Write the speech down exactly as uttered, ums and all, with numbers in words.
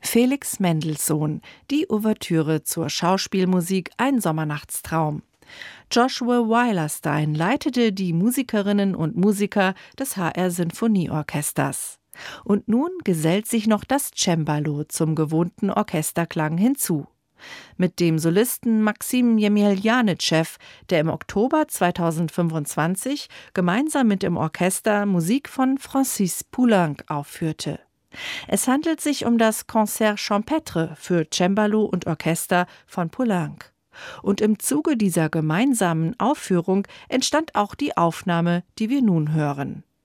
Felix Mendelssohn, die Ouvertüre zur Schauspielmusik Ein Sommernachtstraum. Joshua Weilerstein leitete die Musikerinnen und Musiker des H R Sinfonieorchesters. Und nun gesellt sich noch das Cembalo zum gewohnten Orchesterklang hinzu. Mit dem Solisten Maxim Jemeljanitschew, der im Oktober zweitausendfünfundzwanzig gemeinsam mit dem Orchester Musik von Francis Poulenc aufführte. Es handelt sich um das Concert Champêtre für Cembalo und Orchester von Poulenc. Und im Zuge dieser gemeinsamen Aufführung entstand auch die Aufnahme, die wir nun hören.